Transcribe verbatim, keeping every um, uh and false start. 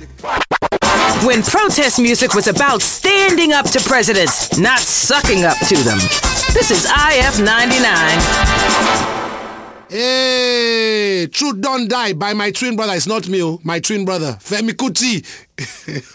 When protest music was about standing up to presidents, not sucking up to them. This is I F ninety-nine. Hey, Truth Don't Die by my twin brother. It's not me, oh, my twin brother, Femi Kuti.